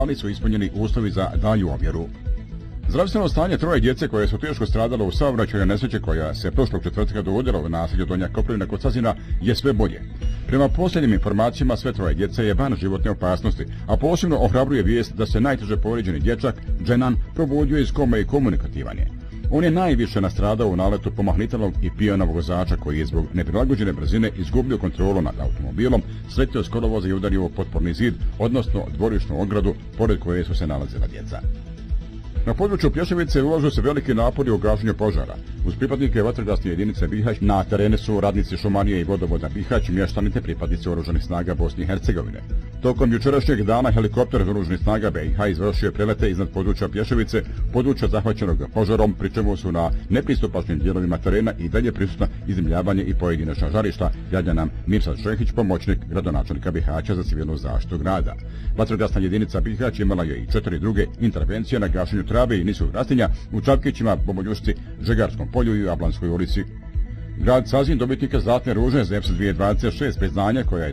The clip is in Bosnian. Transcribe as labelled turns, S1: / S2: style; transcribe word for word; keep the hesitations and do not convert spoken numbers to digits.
S1: ali su ispunjeni uslovi za dalju ovjeru. Zdravstveno stanje troje djece koje su teško stradalo u saobraćajnoj nesreći koja se prošlog četvrtka dogodila u naselju Donja Koprivina kod Sazina je sve bolje. Prema posljednjim informacijama sve troje djece je van životne opasnosti, a posebno ohrabruje vijest da se najteže povrijeđeni dječak, Dženan, probudio iz kome i komunikativan je. On je najviše nastradao u naletu pomahnitelnog i pijanog vozača koji je zbog neprilagođene brzine izgubio kontrolu nad automobilom, sletio s kolovoza i udario u potporni zid, odnosno dvorišnu ogradu pored koje su se nalazila djeca. Na području Plješevice ulažu se veliki napori u gašenju požara. Uz pripadnike vatrogasne jedinice Bihać na terenu su radnici šumarije i vodovoda Bihać, mještani te pripadnici oružanih snaga Bosne i Hercegovine. Tokom jučerašnjeg dana helikopter oružanih snaga B i H izvršio je prelete iznad područja Plješevice, područja zahvaćenog požarom, pri čemu su na nepristupačnim dijelovima terena i dalje prisutna izemljavanje i pojedinačna žarišta, javlja nam Mirsad Šehić, pomoćnik gradonačelnika Bihaća za civilnu zaštitu grada. Vatrogasna jedinica Bihać imala je i četiri druge intervencije na gašenju trave i niskog rastinja u Čapkićima, Bomoljušci, Žegarskom polju i Ablanskoj ulici. Grad Sazin dobitnika Zlatne ruže za E P S dvije tisuće dvadeset šest priznanja koja je